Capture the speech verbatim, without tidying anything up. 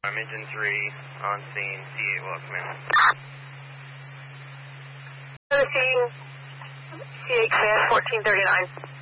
I'm engine three on scene, C eight will come in. On the scene, C eight command, fourteen thirty-nine.